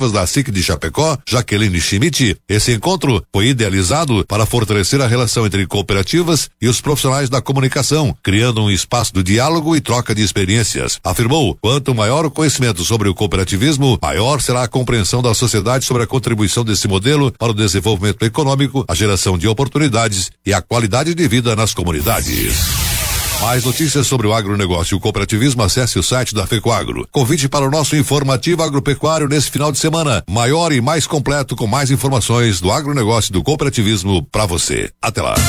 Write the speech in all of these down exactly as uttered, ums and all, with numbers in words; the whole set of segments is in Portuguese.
cooperativas da S I C de Chapecó, Jaqueline Schmidt. Esse encontro foi idealizado para fortalecer a relação entre cooperativas e os profissionais da comunicação, criando um espaço de diálogo e troca de experiências. Afirmou: quanto maior o conhecimento sobre o cooperativismo, maior será a compreensão da sociedade sobre a contribuição desse modelo para o desenvolvimento econômico, a geração de oportunidades e a qualidade de vida nas comunidades. Mais notícias sobre o agronegócio e o cooperativismo, acesse o site da FECOAGRO. Convite para o nosso informativo agropecuário nesse final de semana, maior e mais completo, com mais informações do agronegócio e do cooperativismo para você. Até lá.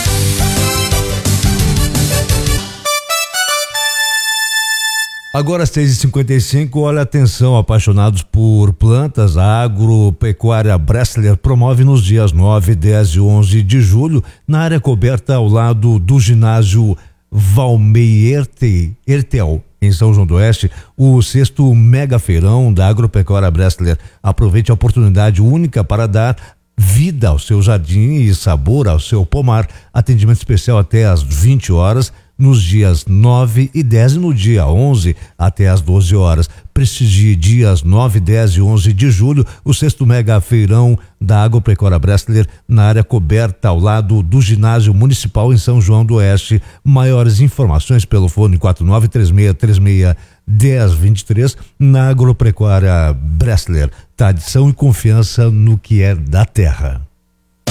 Agora às seis e cinquenta e cinco, olha, atenção, apaixonados por plantas, a Agropecuária Bressler promove nos dias nove, dez e onze de julho, na área coberta ao lado do ginásio Valmei Ertel, em São João do Oeste, o sexto mega feirão da Agropecuária Bressler. Aproveite a oportunidade única para dar vida ao seu jardim e sabor ao seu pomar. Atendimento especial até às vinte horas, nos dias nove e dez e no dia onze até às doze horas. Prestigie dias nove, dez e onze de julho, o sexto mega feirão da Agropecuária Bressler na área coberta ao lado do ginásio municipal em São João do Oeste. Maiores informações pelo fone quatro nove três seis três seis um zero dois três na Agropecuária Bressler. Tradição e confiança no que é da terra.